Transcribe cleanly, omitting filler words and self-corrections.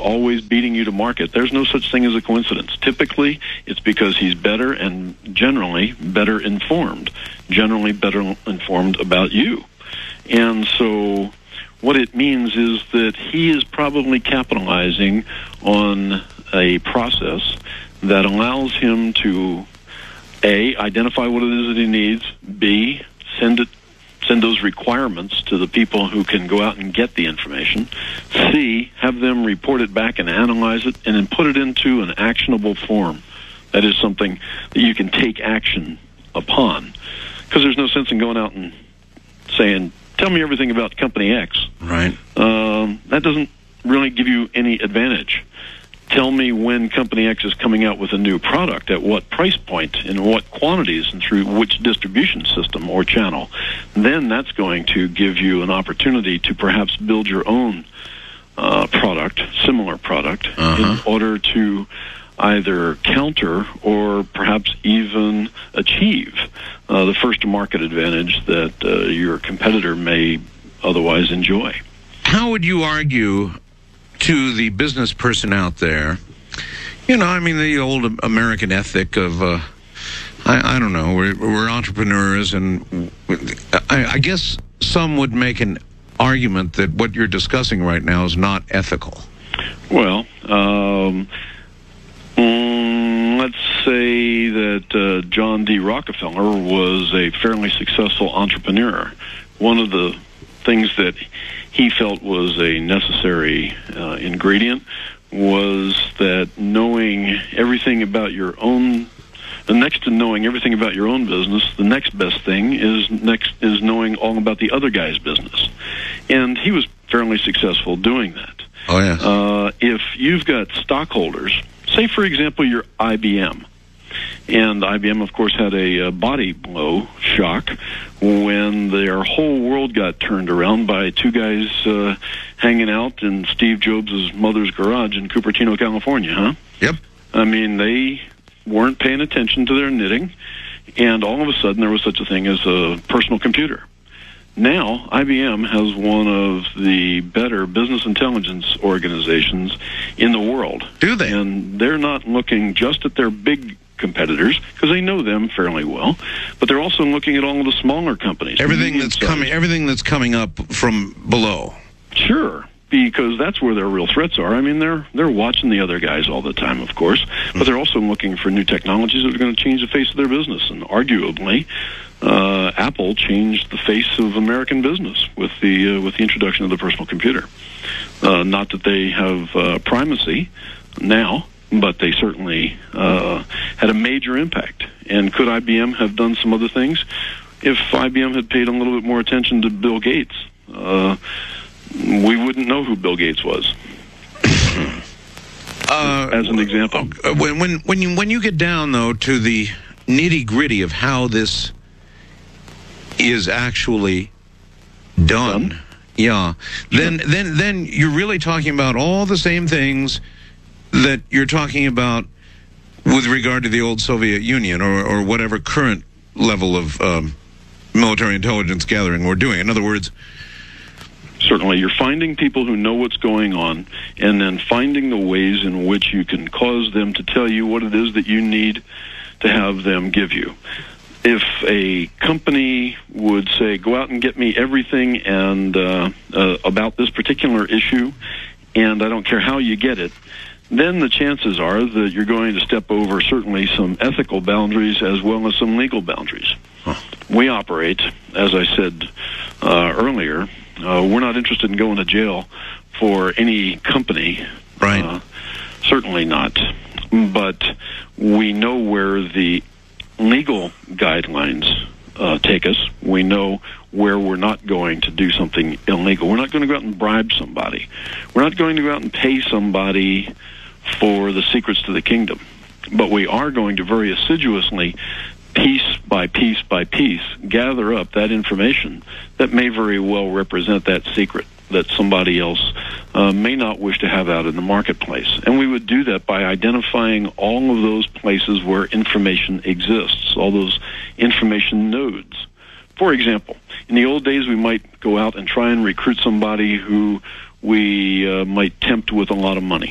always beating you to market, there's no such thing as a coincidence. Typically, it's because he's better and generally better informed about you. And so what it means is that he is probably capitalizing on a process that allows him to, A, identify what it is that he needs, B, send those requirements to the people who can go out and get the information, C, have them report it back and analyze it, and then put it into an actionable form. That is something that you can take action upon. Because there's no sense in going out and saying, tell me everything about Company X. Right. That doesn't really give you any advantage. Tell me when Company X is coming out with a new product, at what price point, in what quantities, and through which distribution system or channel. Then that's going to give you an opportunity to perhaps build your own similar product, in order to either counter or perhaps even achieve the first-to-market advantage that your competitor may otherwise enjoy. How would you argue to the business person out there, the old American ethic of, I don't know, we're entrepreneurs, and I guess some would make an argument that what you're discussing right now is not ethical. Well, let's say that John D. Rockefeller was a fairly successful entrepreneur. One of the things that he felt was a necessary ingredient was that knowing everything about your own, next to knowing everything about your own business, the next best thing is knowing all about the other guy's business. And he was fairly successful doing that. Oh, yeah. If you've got stockholders, say, for example, you're IBM, and IBM, of course, had a body blow shock when their whole world got turned around by two guys hanging out in Steve Jobs' mother's garage in Cupertino, California, huh? Yep. I mean, they weren't paying attention to their knitting, and all of a sudden there was such a thing as a personal computer. Now, IBM has one of the better business intelligence organizations in the world. Do they? And they're not looking just at their big competitors, because they know them fairly well, but they're also looking at all of the smaller companies. Everything that's coming up from below. Sure, because that's where their real threats are. I mean, they're watching the other guys all the time, of course, but they're also looking for new technologies that are going to change the face of their business. And arguably, Apple changed the face of American business with the introduction of the personal computer. Not that they have primacy now, but they certainly had a major impact. And could IBM have done some other things? If IBM had paid a little bit more attention to Bill Gates, we wouldn't know who Bill Gates was. As an example. When you get down, though, to the nitty-gritty of how this is actually done? Yeah. Sure. Then you're really talking about all the same things that you're talking about with regard to the old Soviet Union or whatever current level of military intelligence gathering we're doing. In other words, certainly, you're finding people who know what's going on, and then finding the ways in which you can cause them to tell you what it is that you need to have them give you. If a company would say, go out and get me everything and about this particular issue, and I don't care how you get it, then the chances are that you're going to step over certainly some ethical boundaries as well as some legal boundaries. Huh. We operate, as I said earlier, we're not interested in going to jail for any company. Right. Certainly not. But we know where the legal guidelines take us. We know where we're not going to do something illegal. We're not going to go out and bribe somebody. We're not going to go out and pay somebody for the secrets to the kingdom. But we are going to very assiduously, piece by piece by piece, gather up that information that may very well represent that secret that somebody else may not wish to have out in the marketplace. And we would do that by identifying all of those places where information exists, all those information nodes. For example, in the old days, we might go out and try and recruit somebody who we might tempt with a lot of money.